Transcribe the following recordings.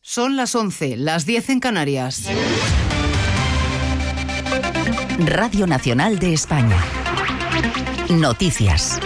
Son las 11, las 10 en Canarias. Radio Nacional de España. Noticias.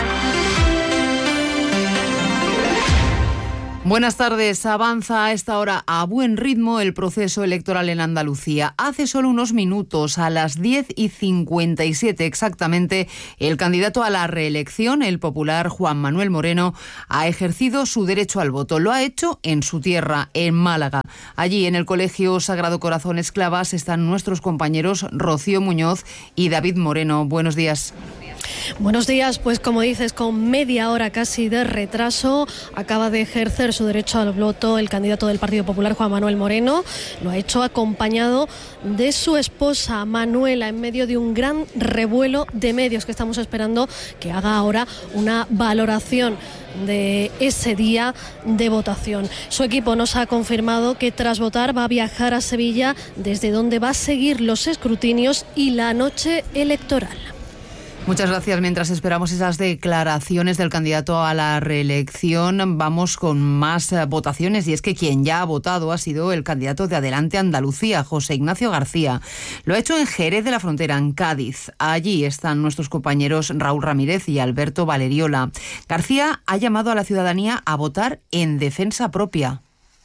Buenas tardes. Avanza a esta hora a buen ritmo el proceso electoral en Andalucía. Hace solo unos minutos, a las 10:57 exactamente, el candidato a la reelección, el popular Juan Manuel Moreno, ha ejercido su derecho al voto. Lo ha hecho en su tierra, en Málaga. Allí, en el Colegio Sagrado Corazón Esclavas, están nuestros compañeros Rocío Muñoz y David Moreno. Buenos días. Buenos días, pues como dices, con media hora casi de retraso, acaba de ejercer su derecho al voto el candidato del Partido Popular, Juan Manuel Moreno. Lo ha hecho acompañado de su esposa, Manuela, en medio de un gran revuelo de medios que estamos esperando que haga ahora una valoración de ese día de votación. Su equipo nos ha confirmado que tras votar va a viajar a Sevilla, desde donde va a seguir los escrutinios y la noche electoral. Muchas gracias. Mientras esperamos esas declaraciones del candidato a la reelección, vamos con más votaciones. Y es que quien ya ha votado ha sido el candidato de Adelante Andalucía, José Ignacio García. Lo ha hecho en Jerez de la Frontera, en Cádiz. Allí están nuestros compañeros Raúl Ramírez y Alberto Valeriola. García ha llamado a la ciudadanía a votar en defensa propia.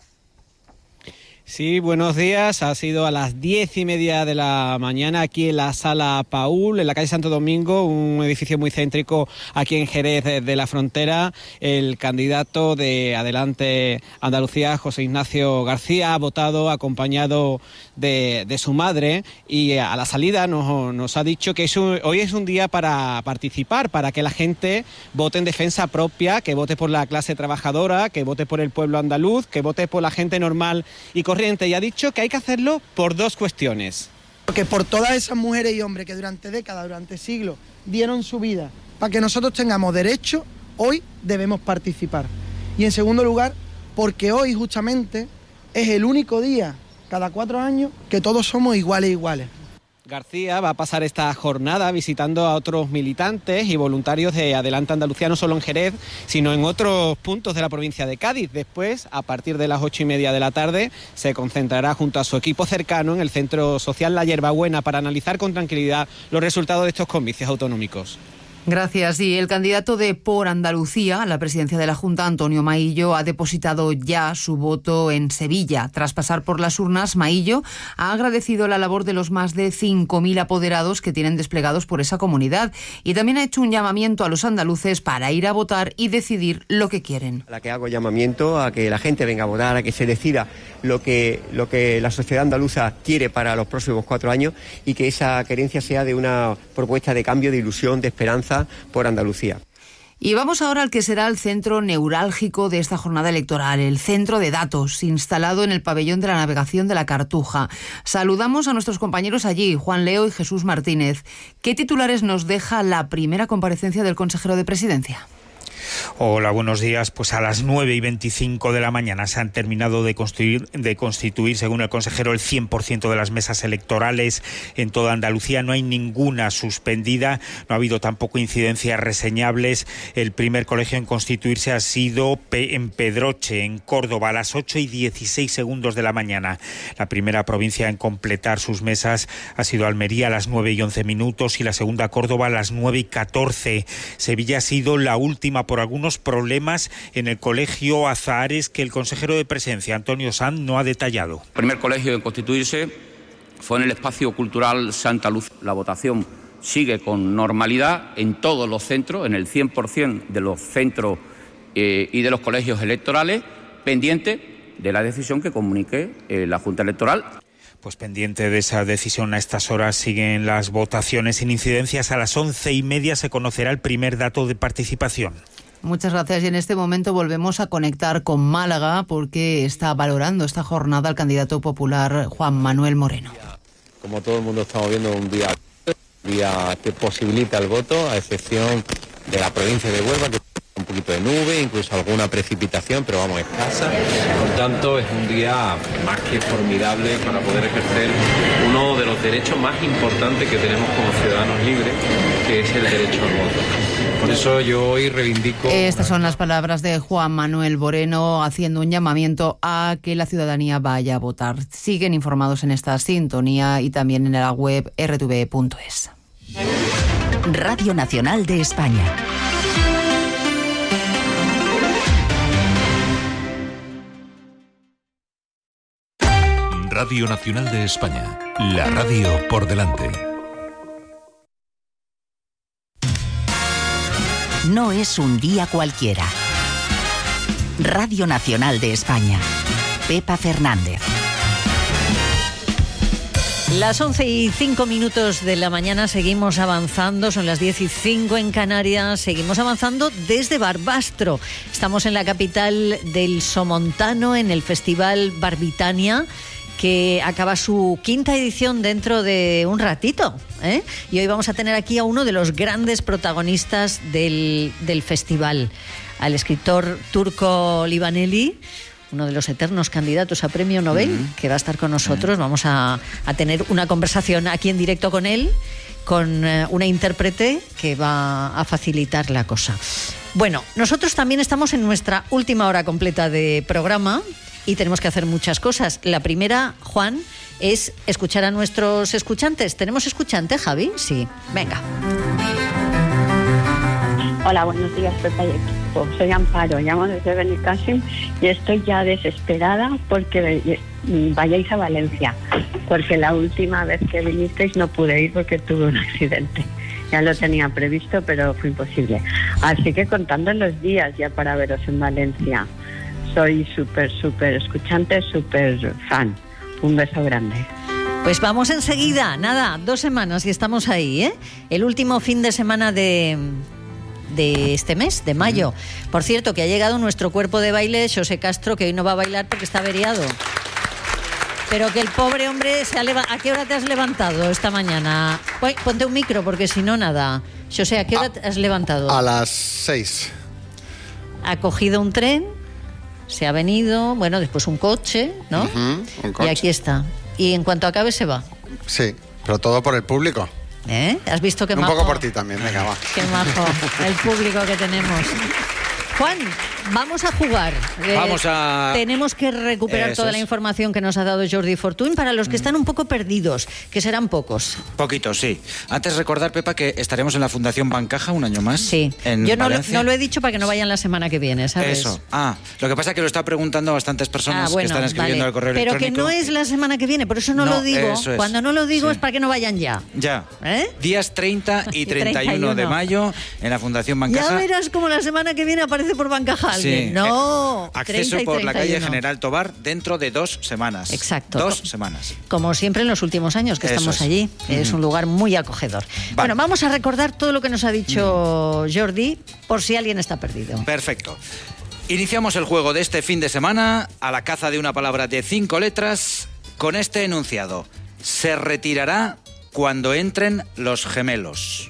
Sí, buenos días. Ha sido a las 10:30 de la mañana aquí en la Sala Paul, en la calle Santo Domingo, un edificio muy céntrico aquí en Jerez de la Frontera. El candidato de Adelante Andalucía, José Ignacio García, ha votado acompañado de su madre, y a la salida nos ha dicho que hoy es un día para participar, para que la gente vote en defensa propia, que vote por la clase trabajadora, que vote por el pueblo andaluz, que vote por la gente normal y corriente, y ha dicho que hay que hacerlo por dos cuestiones. Porque por todas esas mujeres y hombres que durante décadas, durante siglos, dieron su vida para que nosotros tengamos derecho, hoy debemos participar. Y en segundo lugar, porque hoy justamente es el único día, cada 4 años, que todos somos iguales. García va a pasar esta jornada visitando a otros militantes y voluntarios de Adelante Andalucía, no solo en Jerez, sino en otros puntos de la provincia de Cádiz. Después, a partir de las 8:30 de la tarde, se concentrará junto a su equipo cercano en el Centro Social La Hierbabuena para analizar con tranquilidad los resultados de estos comicios autonómicos. Gracias. Y el candidato de Por Andalucía a la presidencia de la Junta, Antonio Maillo, ha depositado ya su voto en Sevilla. Tras pasar por las urnas, Maillo ha agradecido la labor de los más de 5.000 apoderados que tienen desplegados por esa comunidad, y también ha hecho un llamamiento a los andaluces para ir a votar y decidir lo que quieren. A la que hago llamamiento a que la gente venga a votar, a que se decida lo que la sociedad andaluza quiere para los próximos 4 años, y que esa querencia sea de una propuesta de cambio, de ilusión, de esperanza por Andalucía. Y vamos ahora al que será el centro neurálgico de esta jornada electoral, el Centro de Datos, instalado en el pabellón de la navegación de la Cartuja. Saludamos a nuestros compañeros allí, Juan Leo y Jesús Martínez. ¿Qué titulares nos deja la primera comparecencia del consejero de Presidencia? Hola, buenos días. Pues a las 9:25 de la mañana se han terminado de constituir, según el consejero, el 100% de las mesas electorales en toda Andalucía. No hay ninguna suspendida, no ha habido tampoco incidencias reseñables. El primer colegio en constituirse ha sido en Pedroche, en Córdoba, a las 8:16 de la mañana. La primera provincia en completar sus mesas ha sido Almería a las 9:11 y la segunda Córdoba a las 9:14. Sevilla ha sido la última por algunos problemas en el colegio Azahares que el consejero de Presidencia, Antonio Sanz, no ha detallado. El primer colegio en constituirse fue en el espacio cultural Santa Luz. La votación sigue con normalidad en todos los centros, en el 100% de los centros y de los colegios electorales, pendiente de la decisión que comunique la Junta Electoral. Pues pendiente de esa decisión, a estas horas siguen las votaciones sin incidencias. A las 11:30 se conocerá el primer dato de participación. Muchas gracias. Y en este momento volvemos a conectar con Málaga, porque está valorando esta jornada el candidato popular Juan Manuel Moreno. Como todo el mundo estamos viendo, un día que posibilita el voto, a excepción de la provincia de Huelva, que Un poquito de nube, incluso alguna precipitación, pero vamos, escasa. Por tanto, es un día más que formidable para poder ejercer uno de los derechos más importantes que tenemos como ciudadanos libres, que es el derecho al voto. Por eso yo hoy reivindico... Estas son las palabras de Juan Manuel Moreno haciendo un llamamiento a que la ciudadanía vaya a votar. Siguen informados en esta sintonía y también en la web rtv.es. Radio Nacional de España. Radio Nacional de España, la radio por delante. No es un día cualquiera. Radio Nacional de España. Pepa Fernández. Las 11:05 de la mañana, seguimos avanzando, son las 10:05 en Canarias, seguimos avanzando desde Barbastro. Estamos en la capital del Somontano, en el Festival Barbitania, que acaba su quinta edición dentro de un ratito, ¿eh? Y hoy vamos a tener aquí a uno de los grandes protagonistas del festival, al escritor turco Livaneli, uno de los eternos candidatos a Premio Nobel, que va a estar con nosotros. Vamos a tener una conversación aquí en directo con él, con una intérprete que va a facilitar la cosa. Bueno, nosotros también estamos en nuestra última hora completa de programa y tenemos que hacer muchas cosas. La primera, Juan, es escuchar a nuestros escuchantes. ¿Tenemos escuchante, Javi? Sí. Venga. Hola, buenos días, Pepa y equipo. Soy Amparo, llamo desde Benicàssim y estoy ya desesperada porque vayáis a Valencia, porque la última vez que vinisteis no pude ir porque tuve un accidente. Ya lo tenía previsto, pero fue imposible. Así que contando los días ya para veros en Valencia. Soy súper escuchante, súper fan. Un beso grande. Pues vamos enseguida, nada, 2 semanas y estamos ahí, ¿eh? El último fin de semana de este mes, de mayo. Por cierto, que ha llegado nuestro cuerpo de baile, José Castro, que hoy no va a bailar porque está averiado. Pero que el pobre hombre se ha levantado. ¿A qué hora te has levantado esta mañana? Ponte un micro porque si no, nada. José, ¿a qué hora te has levantado? A las 6. Ha cogido un tren, se ha venido, bueno, después un coche, ¿no? Un coche. Y aquí está. Y en cuanto acabe se va. Sí, pero todo por el público. ¿Has visto qué majo? Un poco por ti también, venga, va. Qué majo, el público que tenemos. Juan, vamos a jugar. Tenemos que recuperar toda la información que nos ha dado Jordi Fortuny para los que están un poco perdidos, que serán pocos. Poquitos, sí. Antes recordar, Pepa, que estaremos en la Fundación Bancaja un año más. Sí. Yo no lo he dicho para que no vayan la semana que viene, ¿sabes? Eso. Lo que pasa es que lo está preguntando bastantes personas que están escribiendo al correo electrónico. Pero que no es la semana que viene, por eso no lo digo. Eso es. Cuando no lo digo es para que no vayan ya. Ya. Días 30 y 31 de mayo en la Fundación Bancaja. Ya verás como la semana que viene aparece por Bancaja alguien. Sí. No. Acceso por la calle General Tobar dentro de 2 semanas. Exacto. 2 semanas. Como siempre en los últimos años que estamos allí. Es un lugar muy acogedor. Vale. Bueno, vamos a recordar todo lo que nos ha dicho Jordi por si alguien está perdido. Perfecto. Iniciamos el juego de este fin de semana a la caza de una palabra de 5 letras con este enunciado. Se retirará cuando entren los gemelos.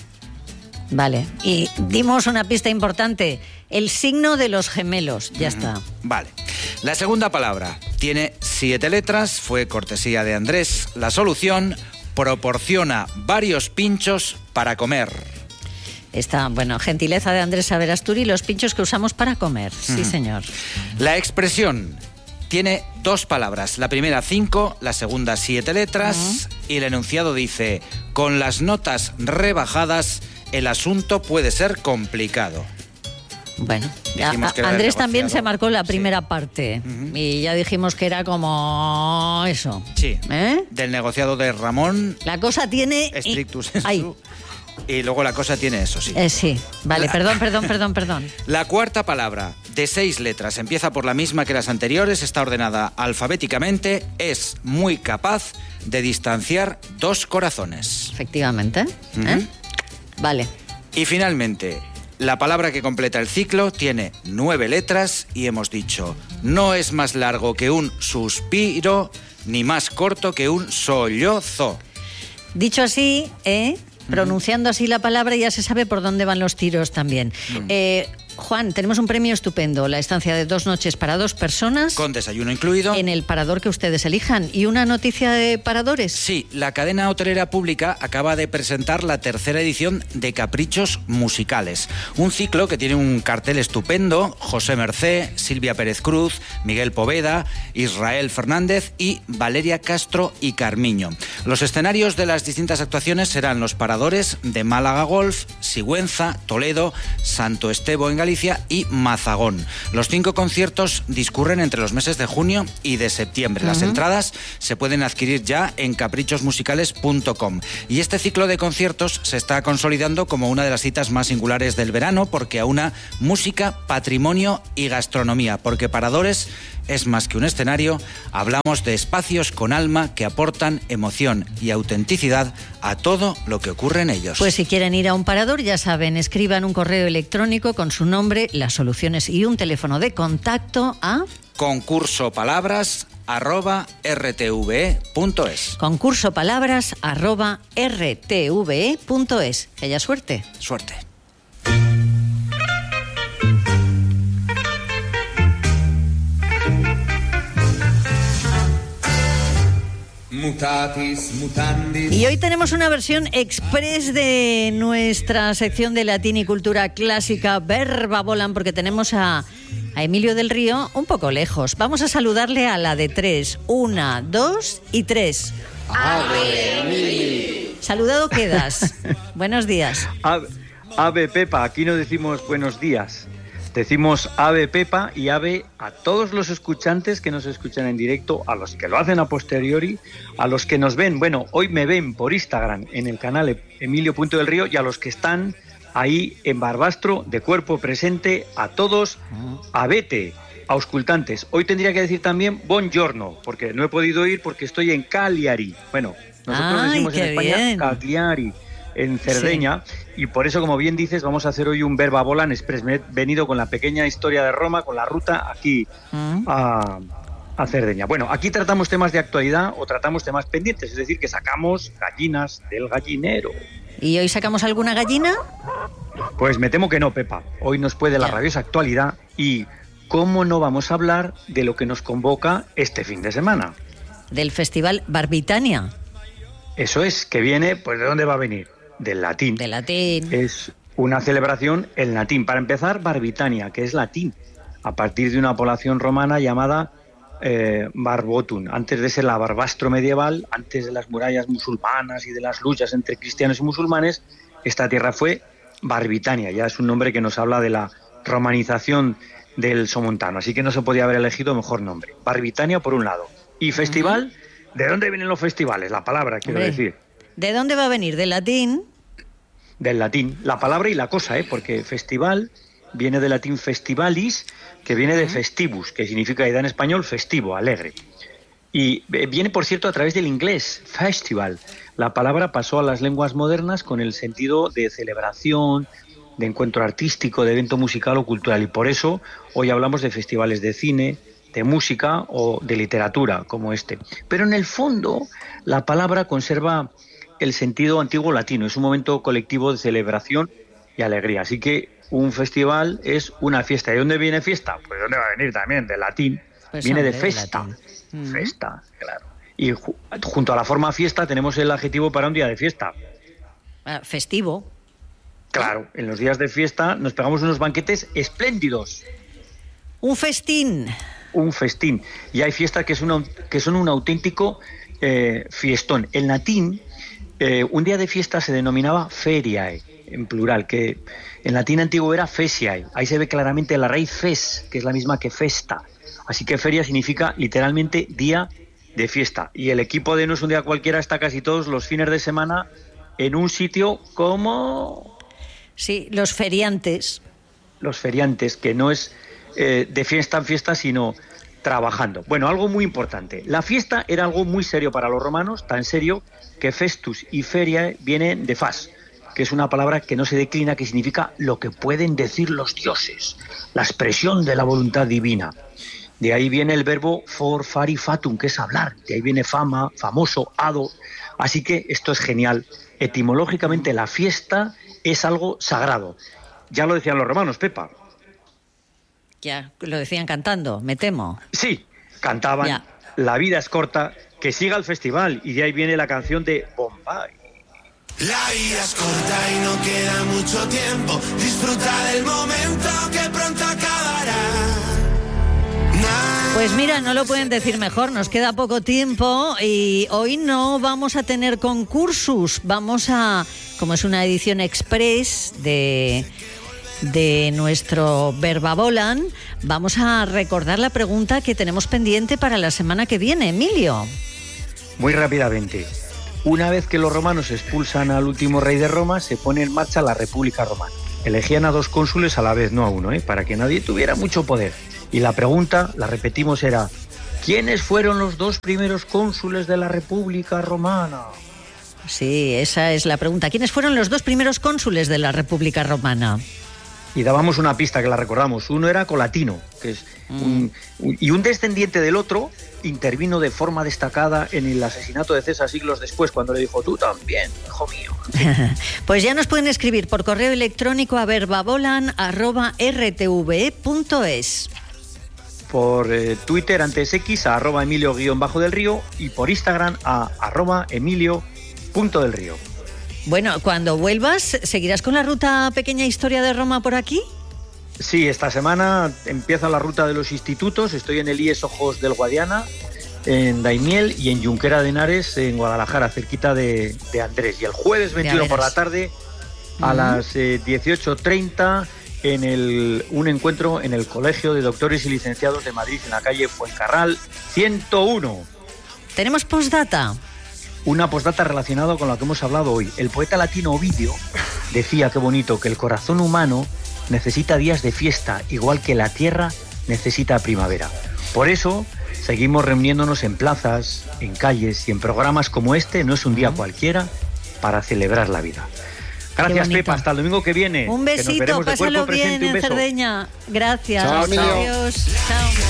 Vale, y dimos una pista importante, el signo de los gemelos, ya está. Vale, la segunda palabra tiene 7 letras, fue cortesía de Andrés. La solución proporciona varios pinchos para comer. Esta, gentileza de Andrés Saberasturi, los pinchos que usamos para comer, sí señor. La expresión tiene 2 palabras, la primera 5, la segunda 7 letras, y el enunciado dice, con las notas rebajadas, el asunto puede ser complicado. Bueno, Andrés también se marcó la primera parte y ya dijimos que era como eso. Sí, del negociado de Ramón. La cosa tiene... Strictus sensu. Y luego la cosa tiene eso, sí. Sí, vale, perdón. La cuarta palabra, de 6 letras, empieza por la misma que las anteriores, está ordenada alfabéticamente, es muy capaz de distanciar 2 corazones. Efectivamente. Vale. Y finalmente, la palabra que completa el ciclo tiene 9 letras y hemos dicho, no es más largo que un suspiro, ni más corto que un sollozo. Dicho así, pronunciando así la palabra ya se sabe por dónde van los tiros también. Juan, tenemos un premio estupendo, la estancia de 2 noches para 2 personas. Con desayuno incluido. En el parador que ustedes elijan. ¿Y una noticia de paradores? Sí, la cadena hotelera pública acaba de presentar la 3ª edición de Caprichos Musicales. Un ciclo que tiene un cartel estupendo: José Mercé, Silvia Pérez Cruz, Miguel Poveda, Israel Fernández y Valeria Castro y Carmiño. Los escenarios de las distintas actuaciones serán los paradores de Málaga Golf, Sigüenza, Toledo, Santo Estevo en Galicia y Mazagón. Los 5 conciertos discurren entre los meses de junio y de septiembre. Las entradas se pueden adquirir ya en caprichosmusicales.com. Y este ciclo de conciertos se está consolidando como una de las citas más singulares del verano, porque aúna música, patrimonio y gastronomía. Porque Paradores es más que un escenario, hablamos de espacios con alma que aportan emoción y autenticidad a todo lo que ocurre en ellos. Pues si quieren ir a un parador, ya saben, escriban un correo electrónico con su nombre, las soluciones y un teléfono de contacto a concursopalabras@rtve.es. concursopalabras@rtve.es. Que haya suerte. Suerte. Y hoy tenemos una versión express de nuestra sección de latín y cultura clásica, Verba Volant, porque tenemos a Emilio del Río un poco lejos. Vamos a saludarle a la de 3. 1, 2 y 3. ¡Ave, Emilio! Saludado quedas. Buenos días. Ave Pepa, aquí no decimos buenos días. Decimos ave Pepa y ave a todos los escuchantes que nos escuchan en directo, a los que lo hacen a posteriori, a los que nos ven, bueno, hoy me ven por Instagram en el canal Emilio.delrío, y a los que están ahí en Barbastro de cuerpo presente, a todos, avete, auscultantes. Hoy tendría que decir también buongiorno, porque no he podido ir porque estoy en Cagliari. Bueno, nosotros decimos en España bien. Cagliari, en Cerdeña, sí. Y por eso, como bien dices, vamos a hacer hoy un Verba Volant Express. Me he venido con la pequeña historia de Roma, con la ruta aquí a Cerdeña. Bueno, aquí tratamos temas de actualidad o tratamos temas pendientes, es decir, que sacamos gallinas del gallinero. ¿Y hoy sacamos alguna gallina? Pues me temo que no, Pepa. Hoy nos puede la rabiosa actualidad y ¿cómo no vamos a hablar de lo que nos convoca este fin de semana? Del Festival Barbitania. Eso es, que viene, pues ¿de dónde va a venir? Del latín. Del latín. Es una celebración en latín. Para empezar, Barbitania, que es latín, a partir de una población romana llamada Barbotum, antes de ser la Barbastro medieval, antes de las murallas musulmanas y de las luchas entre cristianos y musulmanes, esta tierra fue Barbitania. Ya es un nombre que nos habla de la romanización del somontano, así que no se podía haber elegido mejor nombre. Barbitania por un lado. Y festival, ¿de dónde vienen los festivales? La palabra, quiero decir. ¿De dónde va a venir? ¿Del latín? Del latín, la palabra y la cosa, porque festival viene del latín festivalis, que viene de festivus, que significa en español festivo, alegre. Y viene, por cierto, a través del inglés, festival. La palabra pasó a las lenguas modernas con el sentido de celebración, de encuentro artístico, de evento musical o cultural. Y por eso hoy hablamos de festivales de cine, de música o de literatura como este. Pero en el fondo la palabra conserva el sentido antiguo latino, es un momento colectivo de celebración y alegría. Así que un festival es una fiesta. ¿De dónde viene fiesta? Pues ¿de dónde va a venir también? Del latín. Pues viene de festa. Festa, claro. Y junto a la forma fiesta tenemos el adjetivo para un día de fiesta. Festivo. Claro, en los días de fiesta nos pegamos unos banquetes espléndidos. Un festín. Un festín. Y hay fiestas que son un auténtico fiestón. En latín, un día de fiesta se denominaba feriae, en plural, que en latín antiguo era fesiae. Ahí se ve claramente la raíz fes, que es la misma que festa. Así que feria significa literalmente día de fiesta. Y el equipo de No es un día cualquiera está casi todos los fines de semana en un sitio como... Sí, los feriantes. Los feriantes, que no es de fiesta en fiesta, sino trabajando. Bueno, algo muy importante. La fiesta era algo muy serio para los romanos, tan serio que festus y feria vienen de fas, que es una palabra que no se declina, que significa lo que pueden decir los dioses, la expresión de la voluntad divina. De ahí viene el verbo for, fari, fatum, que es hablar. De ahí viene fama, famoso, ado. Así que esto es genial. Etimológicamente la fiesta es algo sagrado. Ya lo decían los romanos, Pepa. Ya, lo decían cantando, me temo. Sí, cantaban Ya. La vida es corta, que siga el festival. Y de ahí viene la canción de Bombay. La vida es corta y no queda mucho tiempo. Disfruta del momento que pronto acabará. Pues mira, no lo pueden decir mejor, nos queda poco tiempo y hoy no vamos a tener concursos. Vamos a, como es una edición express de nuestro Verbavolan, vamos a recordar la pregunta que tenemos pendiente para la semana que viene. Emilio. Muy rápidamente. Una vez que los romanos expulsan al último rey de Roma, se pone en marcha la República Romana. Elegían a 2 cónsules a la vez, no a uno, para que nadie tuviera mucho poder. Y la pregunta, la repetimos, era: ¿quiénes fueron los 2 primeros cónsules de la República Romana? Sí, esa es la pregunta. ¿Quiénes fueron los 2 primeros cónsules de la República Romana? Y dábamos una pista que la recordamos. Uno era Colatino, que es y un descendiente del otro intervino de forma destacada en el asesinato de César siglos después, cuando le dijo: tú también, hijo mío. Pues ya nos pueden escribir por correo electrónico a verbavolan@rtve.es. Por Twitter, antes X, a @Emilio_del Río, y por Instagram a @Emilio.delrío. Bueno, cuando vuelvas, ¿seguirás con la ruta Pequeña Historia de Roma por aquí? Sí, esta semana empieza la ruta de los institutos. Estoy en el IES Ojos del Guadiana, en Daimiel, y en Junquera de Henares, en Guadalajara, cerquita de Andrés. Y el jueves 21 por la tarde, a las 18:30, en un encuentro en el Colegio de Doctores y Licenciados de Madrid, en la calle Fuencarral 101. ¿Tenemos postdata? Una postdata relacionada con lo que hemos hablado hoy. El poeta latino Ovidio decía, qué bonito, que el corazón humano necesita días de fiesta, igual que la tierra necesita primavera. Por eso seguimos reuniéndonos en plazas, en calles y en programas como este. No es un día cualquiera para celebrar la vida. Gracias, Pepa. Hasta el domingo que viene. Un besito, pásalo bien en Cerdeña. Gracias. Chao, Emilio. Adiós. Chao.